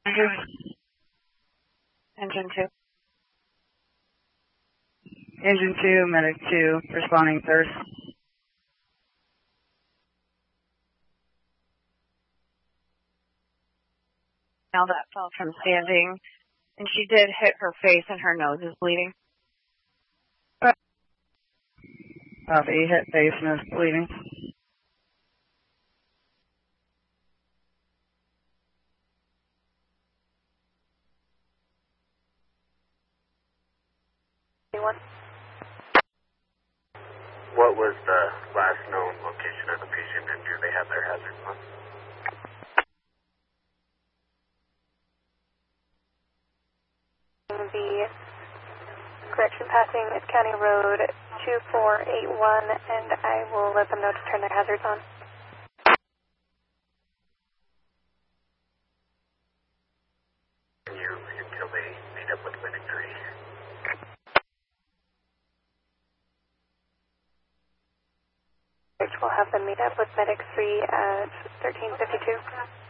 Engine 2. Engine 2, medic 2, responding third. Now that fell from standing, and she did hit her face and her nose is bleeding. Copy, hit face, nose bleeding. What was the last known location of the patient, and do they have their hazards on? The correction passing County Road 2481, and I will let them know to turn their hazards on. Until they meet up with Medic 3. We'll have them meet up with Medic 3 at 1352.